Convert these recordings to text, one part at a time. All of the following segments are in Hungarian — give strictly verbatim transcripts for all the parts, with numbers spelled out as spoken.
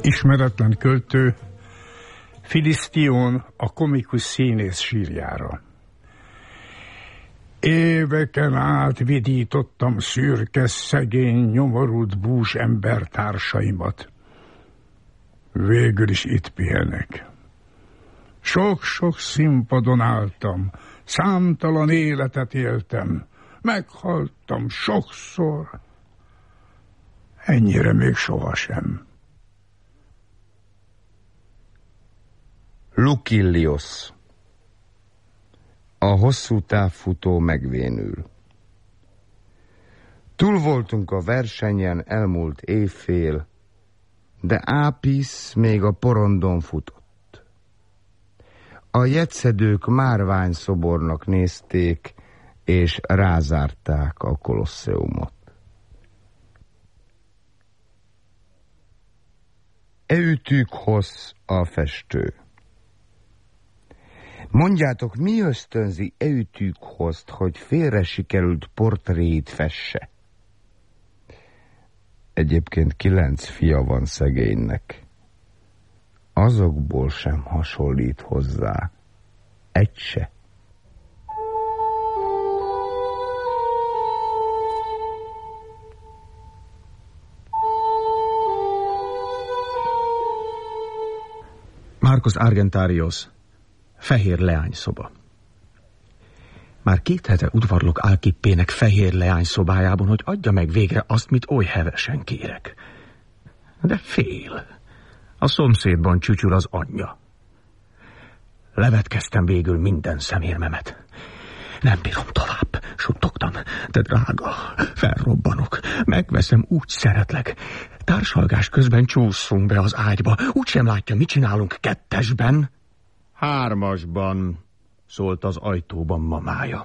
Ismeretlen költő, Filisztion a komikus színész sírjára. Éveken át vidítottam szürke, szegény, nyomorult bús embertársaimat. Végül is itt pihenek. Sok-sok színpadon álltam, számtalan életet éltem, meghaltam sokszor. Ennyire még sohasem. Lucilius. A hosszú távfutó megvénül. Túl voltunk a versenyen elmúlt évfél, de Ápisz még a porondon futott. A jetszedők márványszobornak nézték, és rázárták a kolosseumot. Eutykhosz a festő. Mondjátok, mi ösztönzi Eutykhoszt, hogy félre sikerült portréit fesse? Egyébként kilenc fia van szegénynek. Azokból sem hasonlít hozzá. Egy se. Marcus Argentarius, Fehér leányszoba. Már két hete udvarlok Alkippének fehér leányszobájában, hogy adja meg végre azt, mit oly hevesen kérek. De fél. A szomszédban csücsül az anyja. Levetkeztem végül minden szemérmemet. Nem bírom tovább, suttogtam. De drága, felrobbanok. Megveszem, úgy szeretlek. Társalgás közben csúszunk be az ágyba. Úgy sem látja, mit csinálunk kettesben. Hármasban, szólt az ajtóban mamája.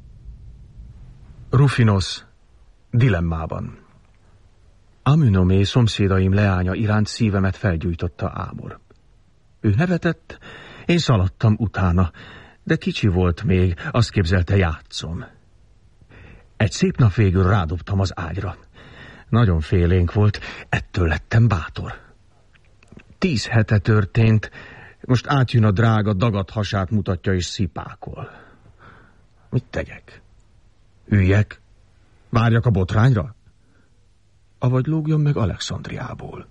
Rufinos dilemmában. Amünomé szomszédaim leánya iránt szívemet felgyújtotta ámor. Ő nevetett, én szaladtam utána, de kicsi volt még, azt képzelte, játszom. Egy szép nap végül rádobtam az ágyra. Nagyon félénk volt, ettől lettem bátor. Tíz hete történt, most átjön a drága, dagadt hasát mutatja és szipákol. Mit tegyek? Üljek? Várjak a botrányra? Avagy lógjon meg Alexandriából?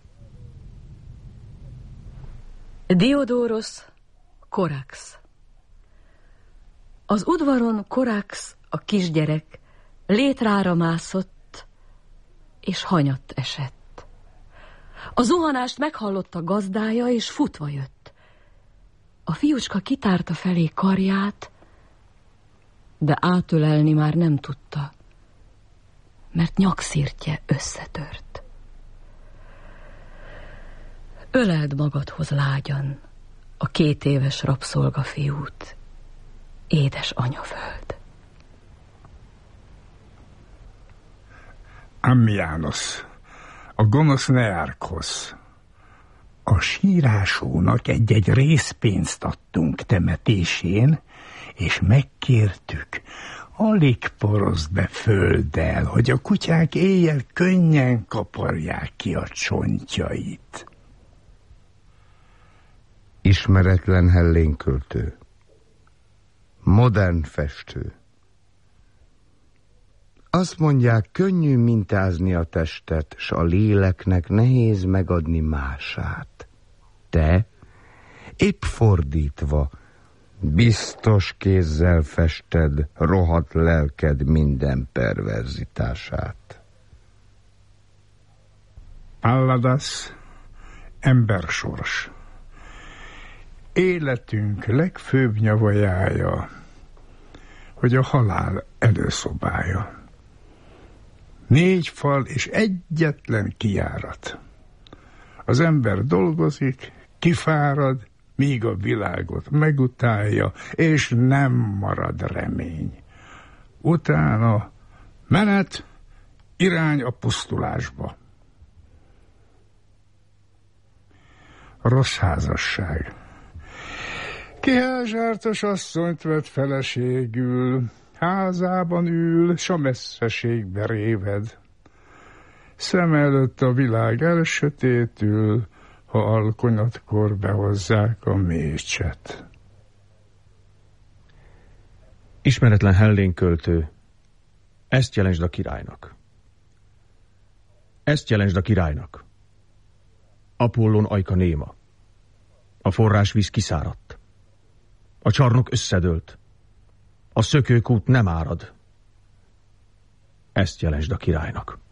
Diodorus Korax. Az udvaron Korax, a kisgyerek, létrára mászott, és hanyatt esett. A zuhanást meghallotta gazdája, és futva jött. A fiúcska kitárta felé karját, de átölelni már nem tudta, mert nyakszirtje összetört. Öleld magadhoz lágyan a két éves rabszolga fiút, édes anyaföld. Ammianus, a gonosz Nearkhosz. A sírásónak egy-egy részpénzt adtunk temetésén, és megkértük, alig porozd be földdel, hogy a kutyák éjjel könnyen kaparják ki a csontjait. Ismeretlen hellénköltő. Modern festő. Azt mondják, könnyű mintázni a testet, s a léleknek nehéz megadni mását. Te, épp fordítva, biztos kézzel fested rohadt lelked minden perverzitását. Palladas, embersors. Életünk legfőbb nyavajája, hogy a halál előszobája. Négy fal és egyetlen kijárat. Az ember dolgozik, kifárad, míg a világot megutálja, és nem marad remény. Utána menet, irány a pusztulásba. Rossz házasság. Kiházsártos asszonyt vett feleségül, házában ül, s a messzeségbe réved. Szem előtt a világ elsötétül, ha alkonyatkor behozzák a mécset. Ismeretlen hellén költő, ezt jelentsd a királynak. Ezt jelentsd a királynak. Apollón ajka néma. A forrásvíz kiszáradt. A csarnok összedőlt. A szökőkút nem árad. Ezt jelentsd a királynak.